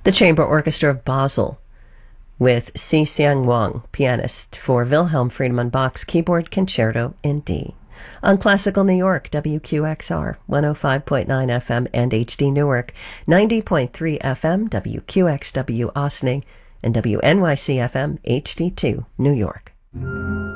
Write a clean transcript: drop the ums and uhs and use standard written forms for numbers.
The Chamber Orchestra of Basel with Si Xiang Wang, pianist, for Wilhelm Friedemann Bach's Keyboard Concerto in D. On Classical New York, WQXR, 105.9 FM and HD Newark, 90.3 FM, WQXW Ossining, and WNYC FM HD2 New York.